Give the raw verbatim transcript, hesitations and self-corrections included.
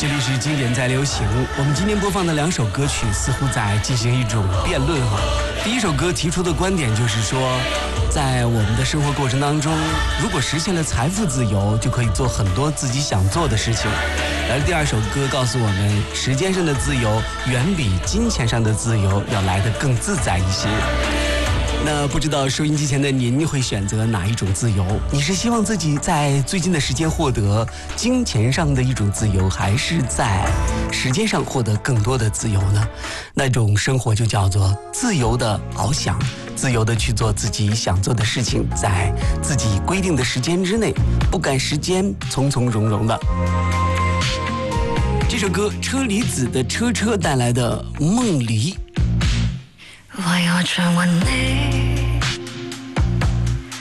这里是经典在流行。我们今天播放的两首歌曲似乎在进行一种辩论哈。第一首歌提出的观点就是说，在我们的生活过程当中，如果实现了财富自由，就可以做很多自己想做的事情。而第二首歌告诉我们，时间上的自由远比金钱上的自由要来得更自在一些。那不知道收音机前的您会选择哪一种自由？你是希望自己在最近的时间获得金钱上的一种自由，还是在时间上获得更多的自由呢？那种生活就叫做自由的翱翔，自由的去做自己想做的事情，在自己规定的时间之内，不赶时间，从从容容的。这首歌车厘子的车车带来的梦离。 为我像问你